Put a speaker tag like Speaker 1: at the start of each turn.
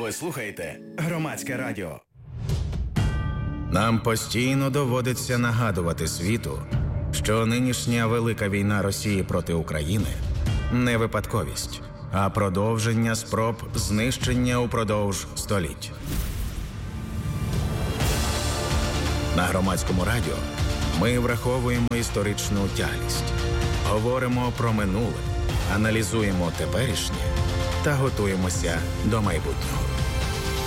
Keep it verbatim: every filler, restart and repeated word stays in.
Speaker 1: Ви слухаєте Громадське радіо.
Speaker 2: Нам постійно доводиться нагадувати світу, що нинішня велика війна Росії проти України не випадковість, а продовження спроб знищення упродовж століть. На Громадському радіо ми враховуємо історичну тяглість, говоримо про минуле, аналізуємо теперішнє та готуємося до майбутнього.